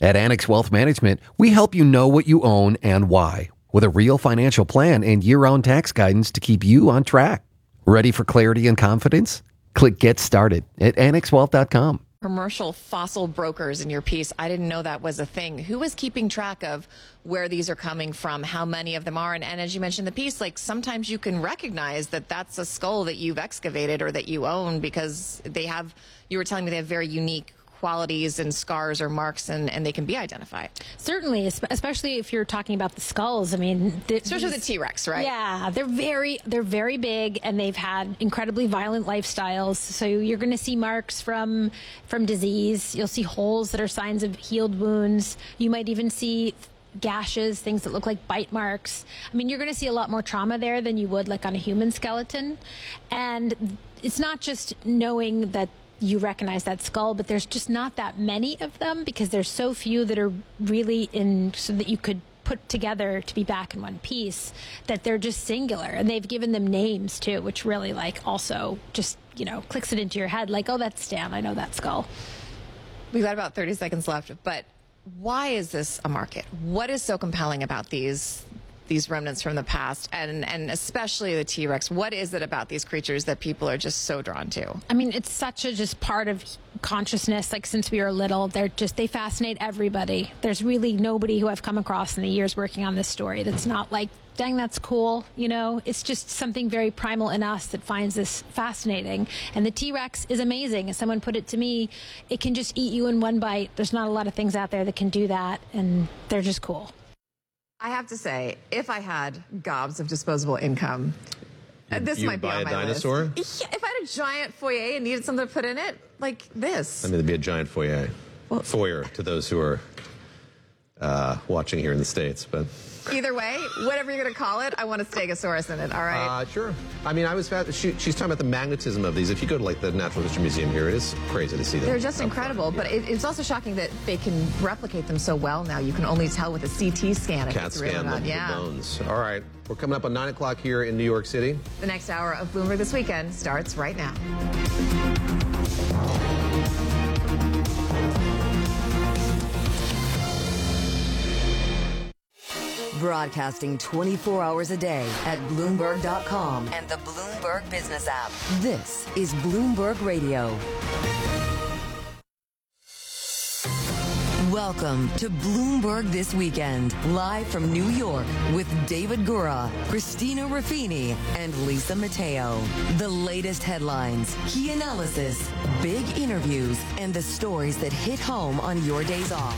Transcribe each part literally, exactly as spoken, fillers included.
At Annex Wealth Management, we help you know what you own and why, with a real financial plan and year-round tax guidance to keep you on track. Ready for clarity and confidence? Click Get Started at annex wealth dot com. Commercial fossil brokers in your piece. I didn't know that was a thing. Who is keeping track of where these are coming from, how many of them are? And, and as you mentioned in the piece, like sometimes you can recognize that that's a skull that you've excavated or that you own because they have, you were telling me they have very unique qualities and scars or marks, and, and they can be identified. Certainly, especially if you're talking about the skulls. I mean, the, especially these, the T-Rex, right? Yeah, they're very they're very big, and they've had incredibly violent lifestyles. So you're going to see marks from from disease. You'll see holes that are signs of healed wounds. You might even see gashes, things that look like bite marks. I mean, you're going to see a lot more trauma there than you would like on a human skeleton. And it's not just knowing that you recognize that skull, but there's just not that many of them because there's so few that are really in so that you could put together to be back in one piece, that they're just singular. And they've given them names too, which really like also just, you know, clicks it into your head like, oh, that's Stan, I know that skull. We've got about thirty seconds left, but why is this a market? What is so compelling about these these remnants from the past, and and especially the T-Rex? What is it about these creatures that people are just so drawn to? I mean, it's such a just part of consciousness. Like since we were little, they're just they fascinate everybody. There's really nobody who I've come across in the years working on this story that's not like, dang, that's cool. You know, it's just something very primal in us that finds this fascinating. And the T-Rex is amazing. As someone put it to me, it can just eat you in one bite. There's not a lot of things out there that can do that, and they're just cool. I have to say, if I had gobs of disposable income, uh, this You'd might be buy on a my dinosaur? list. Yeah, if I had a giant foyer and needed something to put in it, like this. I mean, there'd be a giant foyer. Well, foyer to those who are uh, watching here in the States, but... Either way, whatever you're going to call it, I want a Stegosaurus in it, all right? Uh, sure. I mean, I was fat, she, she's talking about the magnetism of these. If you go to, like, the Natural History Museum here, it is crazy to see them. They're just incredible, but it, it's also shocking that they can replicate them so well now. You can only tell with a C T scan if Cat it's scan, real or not. multiple Yeah. bones. All right. We're coming up on nine o'clock here in New York City. The next hour of Bloomberg This Weekend starts right now. Broadcasting twenty-four hours a day at Bloomberg dot com and the Bloomberg Business app. This is Bloomberg Radio. Welcome to Bloomberg This Weekend, live from New York with David Gura, Christina Ruffini, and Lisa Mateo. The latest headlines, key analysis, big interviews, and the stories that hit home on your days off.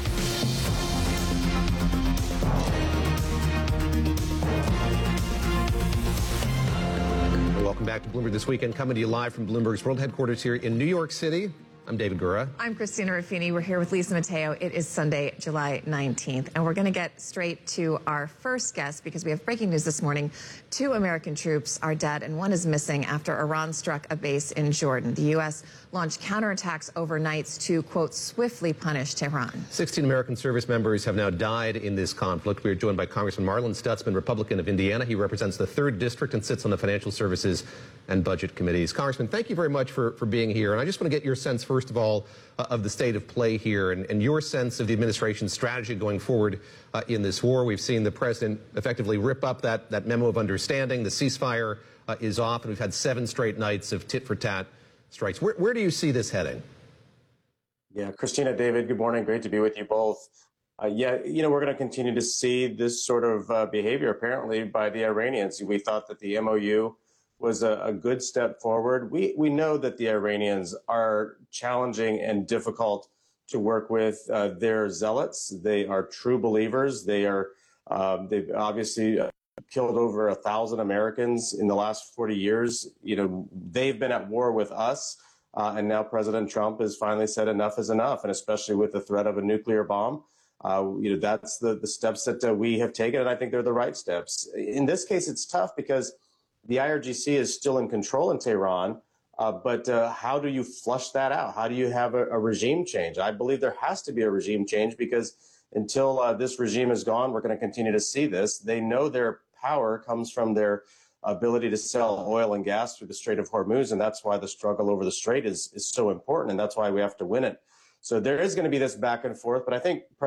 Welcome back to Bloomberg This Weekend, coming to you live from Bloomberg's world headquarters here in New York City. I'm David Gura. I'm Christina Ruffini. We're here with Lisa Mateo. It is Sunday, July nineteenth, and we're going to get straight to our first guest because we have breaking news this morning. Two American troops are dead, and one is missing after Iran struck a base in Jordan. The U S launched counterattacks overnight to, quote, swiftly punish Tehran. sixteen American service members have now died in this conflict. We are joined by Congressman Marlin Stutzman, Republican of Indiana. He represents the third District and sits on the Financial Services and Budget Committees. Congressman, thank you very much for, for being here. And I just want to get your sense, first of all, uh, of the state of play here and, and your sense of the administration's strategy going forward uh, in this war. We've seen the president effectively rip up that, that memo of understanding. The ceasefire uh, is off, and we've had seven straight nights of tit-for-tat strikes. Where, where do you see this heading? Yeah, Christina, David, good morning. Great to be with you both. Uh, yeah, you know, we're going to continue to see this sort of uh, behavior, apparently, by the Iranians. We thought that the M O U was a, a good step forward. We, we know that the Iranians are challenging and difficult to work with. Uh, they're zealots. They are true believers. They are, um, they've obviously uh, killed over a thousand Americans in the last forty years. You know, they've been at war with us. Uh, and now President Trump has finally said enough is enough, and especially with the threat of a nuclear bomb. Uh, you know, that's the, the steps that uh, we have taken, and I think they're the right steps. In this case, it's tough because the I R G C is still in control in Tehran, uh, but uh, how do you flush that out? How do you have a, a regime change? I believe there has to be a regime change because until uh, this regime is gone, we're going to continue to see this. They know their power comes from their ability to sell oil and gas through the Strait of Hormuz, and that's why the struggle over the Strait is, is so important, and that's why we have to win it. So there is going to be this back and forth, but I think